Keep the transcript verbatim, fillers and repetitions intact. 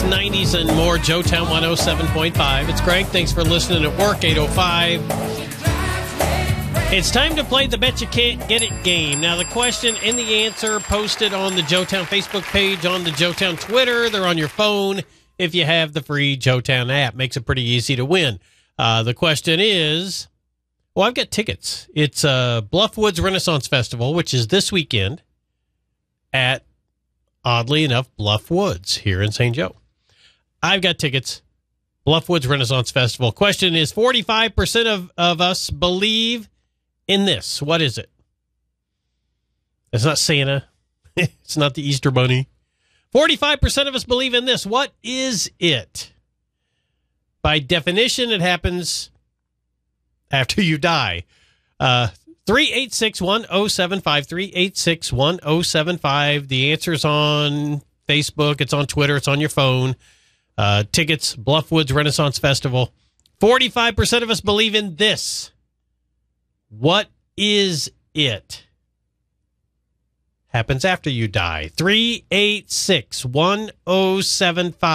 eighties, nineties, and more. Joetown one oh seven point five. It's Greg. Thanks for listening at work, eight oh five. It's time to play the Bet You Can't Get It game. Now, the question and the answer posted on the Joetown Facebook page, on the Joetown Twitter. They're on your phone if you have the free Joetown app. Makes it pretty easy to win. Uh, the question is, well, I've got tickets. It's uh, Bluffwoods Renaissance Festival, which is this weekend at, oddly enough, Bluffwoods here in Saint Joe. I've got tickets. Bluffwoods Renaissance Festival. Question is, forty-five percent of, of us believe in this. What is it? It's not Santa. It's not the Easter Bunny. forty-five percent of us believe in this. What is it? By definition, it happens after you die. Uh, three eight six, one oh seven five, three eight six, one oh seven five. The answer's on Facebook. It's on Twitter. It's on your phone. Uh, tickets, Bluffwoods Renaissance Festival. forty-five percent of us believe in this. What is it? Happens after you die. three eight six, one oh seven five.